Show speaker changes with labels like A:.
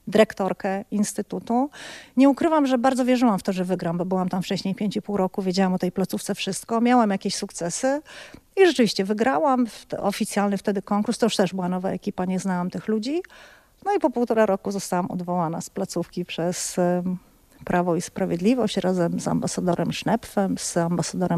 A: dyrektorkę instytutu. Nie ukrywam, że bardzo wierzyłam w to, że wygram, bo byłam tam wcześniej 5,5 roku, wiedziałam o tej placówce wszystko, miałam jakieś sukcesy i rzeczywiście wygrałam oficjalny wtedy konkurs, to już też była nowa ekipa, nie znałam tych ludzi. No i po 1,5 roku zostałam odwołana z placówki przez Prawo i Sprawiedliwość razem z ambasadorem Schnepfem, z ambasadorem